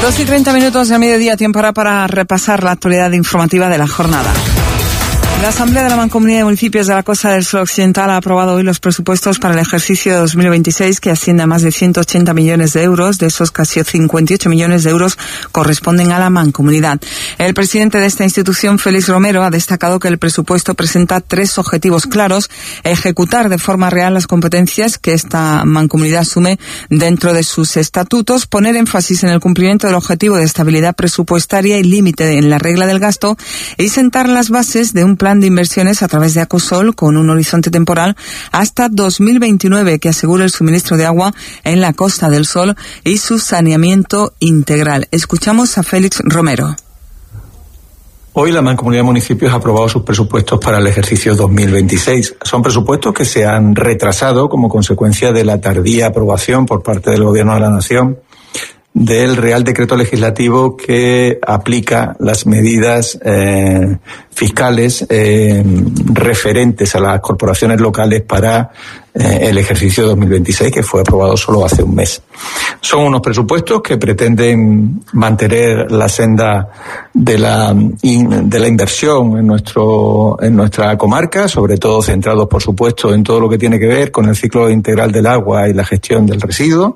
2:30 del mediodía, tiempo ahora para repasar la actualidad informativa de la jornada. La Asamblea de la Mancomunidad de Municipios de la Costa del Sol Occidental ha aprobado hoy los presupuestos para el ejercicio de 2026, que asciende a más de 180 millones de euros. De esos, casi 58 millones de euros corresponden a la Mancomunidad. El presidente de esta institución, Félix Romero, ha destacado que el presupuesto presenta 3 objetivos claros: ejecutar de forma real las competencias que esta Mancomunidad asume dentro de sus estatutos, poner énfasis en el cumplimiento del objetivo de estabilidad presupuestaria y límite en la regla del gasto, y sentar las bases de un plan de inversiones a través de Acosol con un horizonte temporal hasta 2029 que asegure el suministro de agua en la Costa del Sol y su saneamiento integral. Escuchamos a Félix Romero. Hoy la Mancomunidad de Municipios ha aprobado sus presupuestos para el ejercicio 2026. Son presupuestos que se han retrasado como consecuencia de la tardía aprobación por parte del Gobierno de la Nación del Real Decreto Legislativo que aplica las medidas fiscales referentes a las corporaciones locales para el ejercicio 2026, que fue aprobado solo hace un mes. Son unos presupuestos que pretenden mantener la senda de la inversión en nuestra comarca, sobre todo centrados, por supuesto, en todo lo que tiene que ver con el ciclo integral del agua y la gestión del residuo,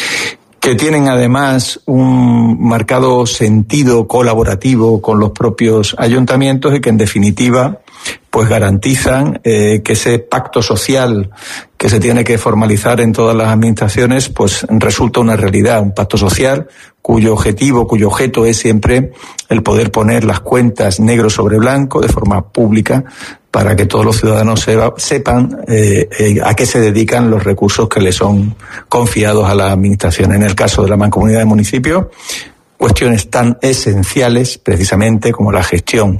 que tienen además un marcado sentido colaborativo con los propios ayuntamientos y que en definitiva pues garantizan que ese pacto social que se tiene que formalizar en todas las administraciones pues resulta una realidad, un pacto social cuyo objeto es siempre el poder poner las cuentas negro sobre blanco de forma pública para que todos los ciudadanos sepan a qué se dedican los recursos que les son confiados a la administración. En el caso de la Mancomunidad de Municipios, cuestiones tan esenciales precisamente como la gestión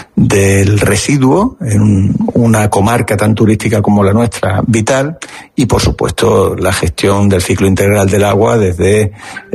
del residuo en una comarca tan turística como la nuestra, vital, y por supuesto la gestión del ciclo integral del agua desde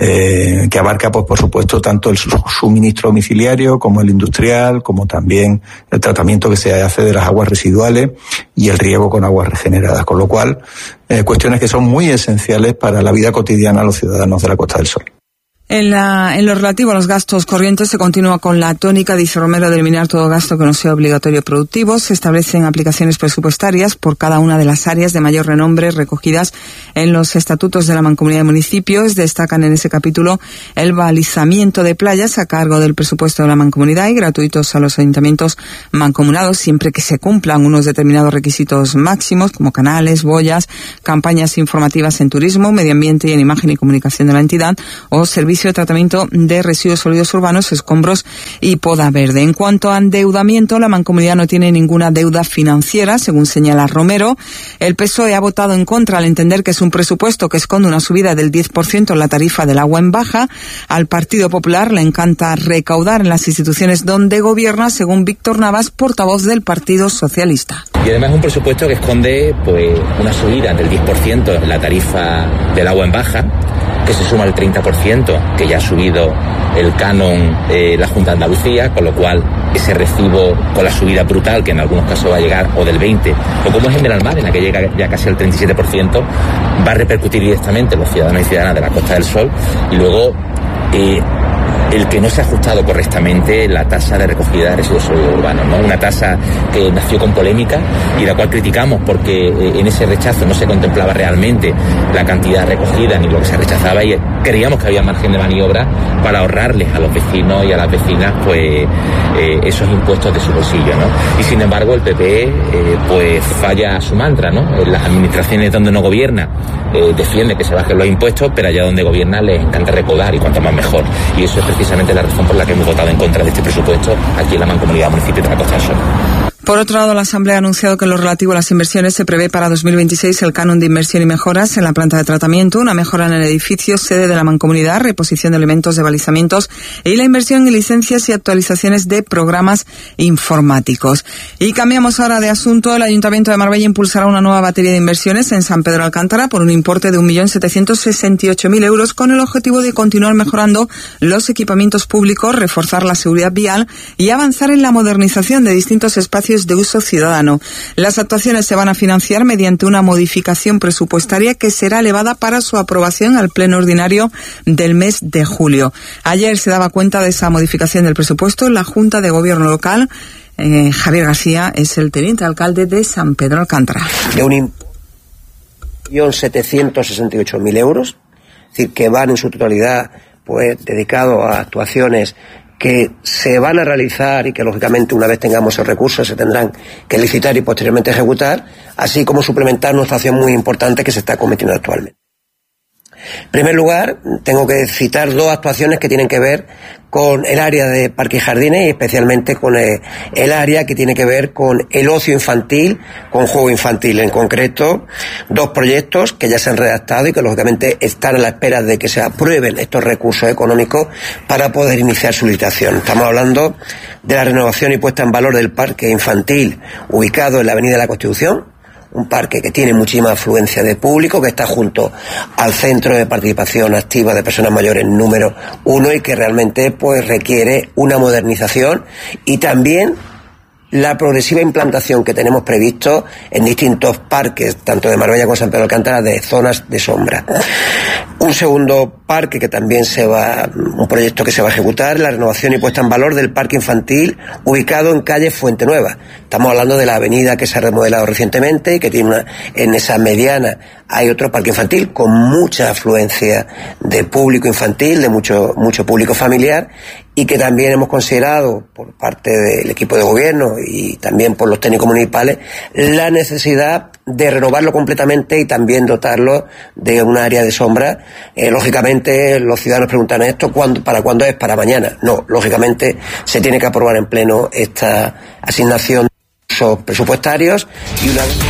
que abarca pues por supuesto tanto el suministro domiciliario como el industrial, como también el tratamiento que se hace de las aguas residuales y el riego con aguas regeneradas, con lo cual cuestiones que son muy esenciales para la vida cotidiana de los ciudadanos de la Costa del Sol. En lo relativo a los gastos corrientes se continúa con la tónica, dice Romero, de eliminar todo gasto que no sea obligatorio productivo. Se establecen aplicaciones presupuestarias por cada una de las áreas de mayor renombre recogidas en los estatutos de la Mancomunidad de Municipios. Destacan en ese capítulo el balizamiento de playas a cargo del presupuesto de la Mancomunidad y gratuitos a los ayuntamientos mancomunados siempre que se cumplan unos determinados requisitos máximos como canales, boyas, campañas informativas en turismo, medio ambiente y en imagen y comunicación de la entidad o servicios de tratamiento de residuos sólidos urbanos, escombros y poda verde. En cuanto a endeudamiento, la Mancomunidad no tiene ninguna deuda financiera, según señala Romero. El PSOE ha votado en contra al entender que es un presupuesto que esconde una subida del 10% en la tarifa del agua en baja. Al Partido Popular le encanta recaudar en las instituciones donde gobierna, según Víctor Navas, portavoz del Partido Socialista. Y además es un presupuesto que esconde pues una subida del 10% en la tarifa del agua en baja, que se suma al 30% que ya ha subido el canon la Junta de Andalucía, con lo cual ese recibo con la subida brutal que en algunos casos va a llegar o del 20% o como es en Benalmádena, que llega ya casi al 37%, va a repercutir directamente en los ciudadanos y ciudadanas de la Costa del Sol. Y luego el que no se ha ajustado correctamente la tasa de recogida de residuos sólidos urbanos, ¿no? Una tasa que nació con polémica y la cual criticamos porque en ese rechazo no se contemplaba realmente la cantidad recogida ni lo que se rechazaba, y creíamos que había margen de maniobra para ahorrarles a los vecinos y a las vecinas pues esos impuestos de su bolsillo, ¿no? Y sin embargo el PP pues falla su mantra, ¿no? En las administraciones donde no gobierna defiende que se bajen los impuestos, pero allá donde gobierna les encanta recaudar, y cuanto más mejor. Y eso es precisamente la razón por la que hemos votado en contra de este presupuesto aquí en la Mancomunidad Municipio de la Costa del Sol. Por otro lado, la Asamblea ha anunciado que en lo relativo a las inversiones se prevé para 2026 el canon de inversión y mejoras en la planta de tratamiento, una mejora en el edificio sede de la Mancomunidad, reposición de elementos de balizamientos y la inversión en licencias y actualizaciones de programas informáticos. Y cambiamos ahora de asunto. El Ayuntamiento de Marbella impulsará una nueva batería de inversiones en San Pedro Alcántara por un importe de 1.768.000 euros con el objetivo de continuar mejorando los equipamientos públicos, reforzar la seguridad vial y avanzar en la modernización de distintos espacios espacios de uso ciudadano. Las actuaciones se van a financiar mediante una modificación presupuestaria que será elevada para su aprobación al Pleno Ordinario del mes de julio. Ayer se daba cuenta de esa modificación del presupuesto la Junta de Gobierno local. Javier García es el teniente alcalde de San Pedro Alcántara. De 1.768.000 euros, es decir, que van en su totalidad pues dedicados a actuaciones que se van a realizar y que lógicamente una vez tengamos esos recursos se tendrán que licitar y posteriormente ejecutar, así como suplementar nuestra acción muy importante que se está cometiendo actualmente. En primer lugar, tengo que citar dos actuaciones que tienen que ver con el área de parques y jardines y especialmente con el área que tiene que ver con el ocio infantil, con juego infantil. En concreto, dos proyectos que ya se han redactado y que lógicamente están a la espera de que se aprueben estos recursos económicos para poder iniciar su licitación. Estamos hablando de la renovación y puesta en valor del parque infantil ubicado en la Avenida de la Constitución, un parque que tiene muchísima afluencia de público, que está junto al Centro de Participación Activa de Personas Mayores número 1 y que realmente pues requiere una modernización y también la progresiva implantación que tenemos previsto en distintos parques, tanto de Marbella como San Pedro Alcántara, de zonas de sombra. Un segundo parque que también un proyecto que se va a ejecutar, la renovación y puesta en valor del parque infantil ubicado en calle Fuente Nueva. Estamos hablando de la avenida que se ha remodelado recientemente y que tiene en esa mediana hay otro parque infantil con mucha afluencia de público infantil, de mucho público familiar, y que también hemos considerado por parte del equipo de gobierno y también por los técnicos municipales la necesidad de renovarlo completamente y también dotarlo de un área de sombra. Lógicamente los ciudadanos preguntan esto, ¿para cuándo es? ¿Para mañana? No, lógicamente se tiene que aprobar en pleno esta asignación de recursos presupuestarios y una